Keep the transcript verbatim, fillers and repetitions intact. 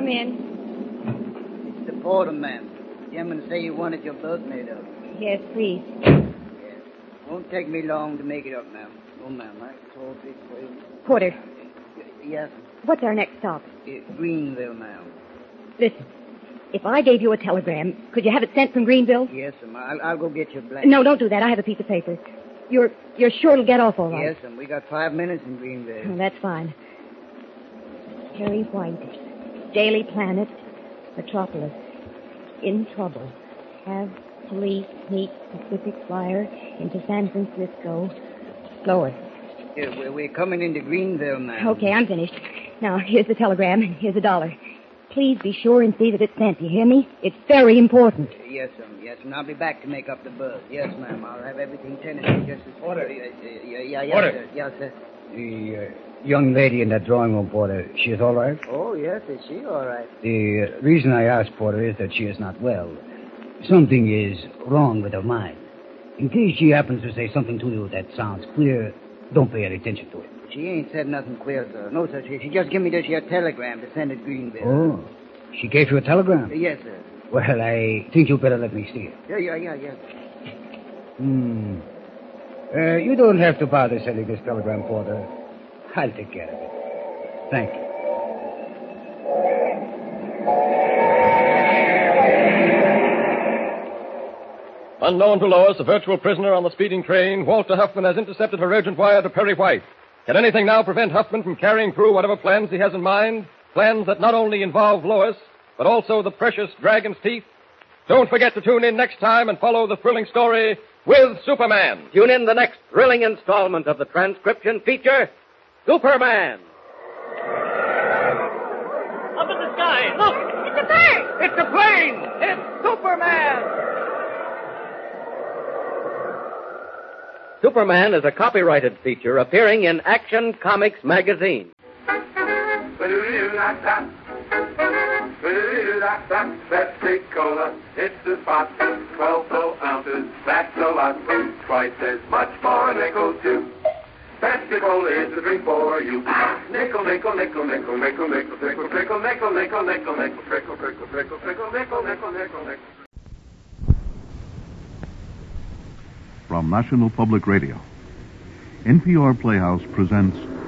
Come in. It's the porter, ma'am. Gentlemen say you wanted your boat made up. Yes, please. Yes. Won't take me long to make it up, ma'am. Oh, ma'am, I told it for you. Porter, Yes, what's our next stop? uh, Greenville, ma'am. Listen, if I gave you a telegram, could you have it sent from Greenville? Yes, ma'am. I'll, I'll go get your blanket. No, don't do that. I have a piece of paper. You're you're sure it'll get off all right? Yes, ma'am. We got five minutes in Greenville. Oh, that's fine. Harry White, Daily Planet, Metropolis. In trouble. Have police sneak Pacific Flyer into San Francisco. Lois. Yeah, we're, we're coming into Greenville, ma'am. Okay, I'm finished. Now, here's the telegram, and here's a dollar. Please be sure and see that it's sent. You hear me? It's very important. Yes, ma'am. Yes, and I'll be back to make up the buzz. Yes, ma'am. I'll have everything tentative just as... Order. Yeah, yeah, yeah, yes, Order. sir. Yes, sir. The uh, young lady in that drawing room, Porter, she is all right? Oh, yes, is she all right? The uh, reason I ask, Porter, is that she is not well. Something is wrong with her mind. In case she happens to say something to you that sounds queer, don't pay any attention to it. She ain't said nothing queer, sir. No, sir. She, she just give me this here telegram to send to Greenville. Oh, she gave you a telegram? Yes, sir. Well, I think you better let me see it. Yeah, yeah, yeah, yeah. Hmm. Uh, you don't have to bother sending this telegram, Porter. I'll take care of it. Thank you. Unknown to Lois, a virtual prisoner on the speeding train, Walter Huffman has intercepted her urgent wire to Perry White. Can anything now prevent Huffman from carrying through whatever plans he has in mind? Plans that not only involve Lois, but also the precious Dragon's Teeth? Don't forget to tune in next time and follow the thrilling story with Superman. Tune in the next thrilling installment of the transcription feature, Superman. Up in the sky, look! It's a bird! It's a plane! It's Superman! Superman is a copyrighted feature appearing in Action Comics magazine. Pepsi-Cola, it's the spot. Twelve full ounces, that's a lot. Twice as much for a nickel, too. Pepsi-Cola is the drink for you. Nickel, nickel, nickel, nickel, nickel, nickel, trickle, trickle, nickel, nickel, nickel, nickel, trickle, trickle, trickle, trickle, nickel, nickel, nickel, nickel. From National Public Radio, N P R Playhouse presents